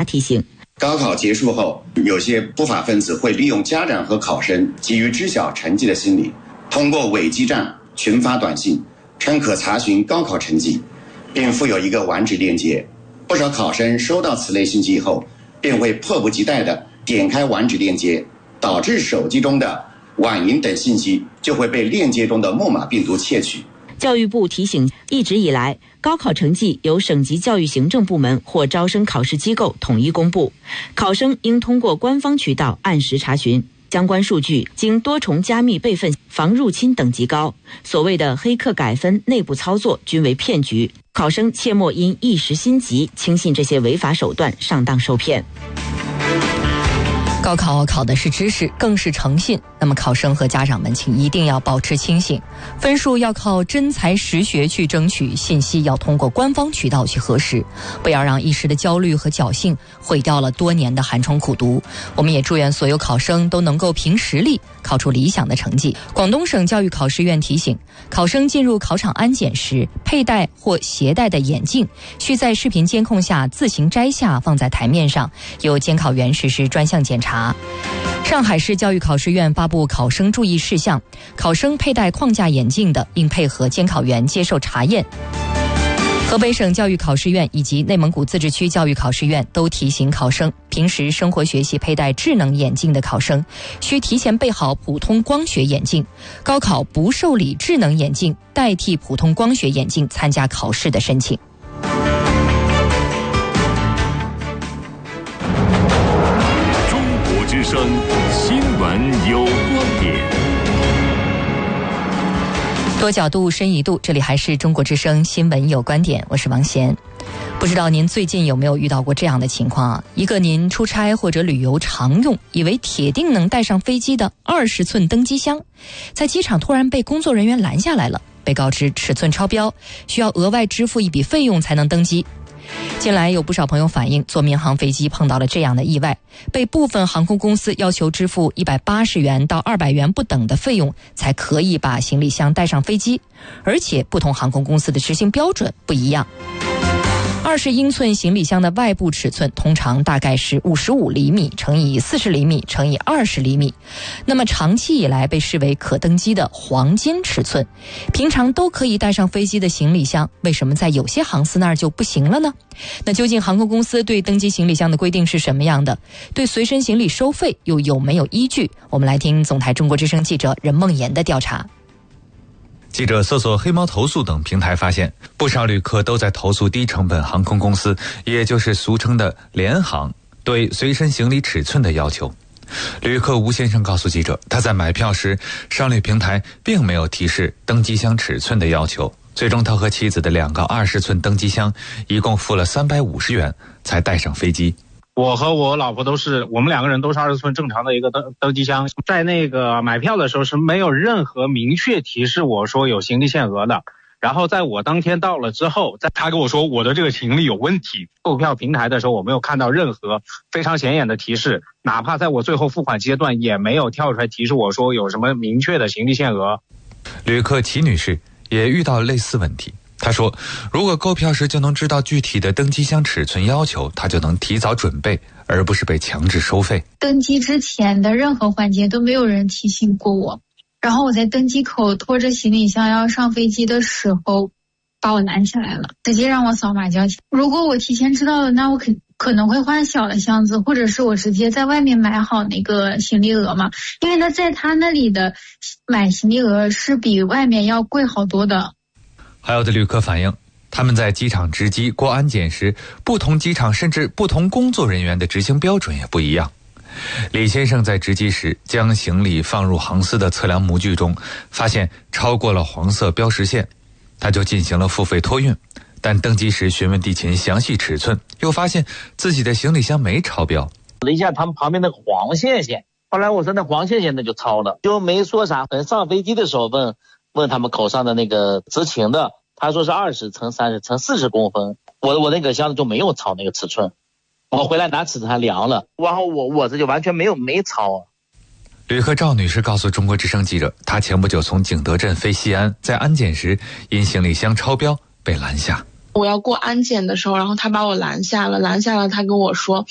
提醒。 高考结束后，有些不法分子会利用家长和考生急于知晓成绩的心理，通过伪基站群发短信，称可查询高考成绩，并附有一个网址链接。不少考生收到此类信息以后，便会迫不及待地点开网址链接，导致手机中的网银等信息就会被链接中的木马病毒窃取。 教育部提醒，一直以来，高考成绩由省级教育行政部门或招生考试机构统一公布，考生应通过官方渠道按时查询。相关数据经多重加密备份，防入侵等级高。所谓的黑客改分、内部操作均为骗局，考生切莫因一时心急轻信这些违法手段，上当受骗。 高考考的是知识，更是诚信，那么考生和家长们请一定要保持清醒，分数要靠真才实学去争取，信息要通过官方渠道去核实，不要让一时的焦虑和侥幸毁掉了多年的寒窗苦读。我们也祝愿所有考生都能够凭实力考出理想的成绩。广东省教育考试院提醒，考生进入考场安检时，佩戴或携带的眼镜需在视频监控下自行摘下，放在台面上，由监考员实施专项检查。上海市教育考试院发布考生注意事项，考生佩戴框架眼镜的，应配合监考员接受查验。河北省教育考试院以及内蒙古自治区教育考试院都提醒考生，平时生活学习佩戴智能眼镜的考生需提前备好普通光学眼镜，高考不受理智能眼镜代替普通光学眼镜参加考试的申请。 之声新闻有观点， 多角度深一度，这里还是中国之声新闻有观点，我是王贤。不知道您最近有没有遇到过这样的情况啊？一个您出差或者旅游常用，以为铁定能带上飞机的20寸登机箱，在机场突然被工作人员拦下来了，被告知尺寸超标，需要额外支付一笔费用才能登机。近来有不少朋友反映，坐民航飞机碰到了这样的意外，被部分航空公司要求支付180元到200元不等的费用，才可以把行李箱带上飞机，而且不同航空公司的执行标准不一样。20英寸行李箱的外部尺寸通常大概是55厘米乘以40厘米乘以20厘米，那么长期以来被视为可登机的黄金尺寸。平常都可以带上飞机的行李箱，为什么在有些航司那儿就不行了呢？那究竟航空公司对登机行李箱的规定是什么样的？对随身行李收费又有没有依据？我们来听总台中国之声记者任梦妍的调查。 记者搜索黑猫投诉等平台发现，不少旅客都在投诉低成本航空公司，也就是俗称的联航对随身行李尺寸的要求。旅客吴先生告诉记者，他在买票时，商旅平台并没有提示登机箱尺寸的要求，最终他和妻子的2个20寸登机箱一共付了350元才带上飞机。 我和我老婆我们2个人都是20寸正常的一个登机箱，在那个买票的时候是没有任何明确提示我说有行李限额的。然后在我当天到了之后，他跟我说我的这个行李有问题。购票平台的时候我没有看到任何非常显眼的提示，哪怕在我最后付款阶段也没有跳出来提示我说有什么明确的行李限额。 旅客齐女士也遇到类似问题。他说，如果购票时就能知道具体的登机箱尺寸要求，他就能提早准备，而不是被强制收费。 登机之前的任何环节都没有人提醒过我，然后我在登机口拖着行李箱要上飞机的时候把我拦下来了，直接让我扫码交钱。如果我提前知道了，那我可能会换小的箱子，或者是我直接在外面买好那个行李额嘛，因为在他那里的买行李额是比外面要贵好多的。 还有的旅客反映，他们在机场值机过安检时，不同机场甚至不同工作人员的执行标准也不一样。李先生在值机时将行李放入航司的测量模具中，发现超过了黄色标识线，他就进行了付费托运，但登机时询问地勤详细尺寸，又发现自己的行李箱没超标。 一下他们旁边那个黄线，后来我说那黄线那就超了，就没说啥。上飞机的时候问他们口上的那个执勤的，他说是20乘30乘40公分，我那个箱子就没有超那个尺寸，我回来拿尺寸还量了，然后我这就完全没超啊。 旅客赵女士告诉中国之声记者，她前不久从景德镇飞西安，在安检时因行李箱超标被拦下。 我要过安检的时候，然后他把我拦下了，他跟我说